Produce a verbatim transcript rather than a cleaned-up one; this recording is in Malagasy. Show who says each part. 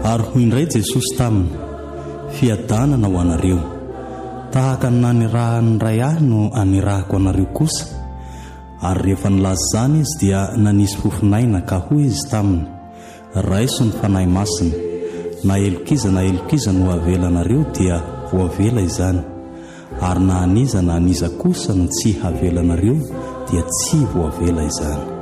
Speaker 1: Ary hoy indray Jesosy taminy, fiadanana ho anareo, tahaka ny nanirahany ray ahy no anirahako anareo kosa. Ary rehefa nilaza izany izy dia nanisy fofinaina ka hoy izy taminy, raiso ny fanahy masina, na elokiza na elokiza no havelanareo dia voavela izany, ary na aniza na aniza kosa no tsy havelanareo dia tsy voavela izany.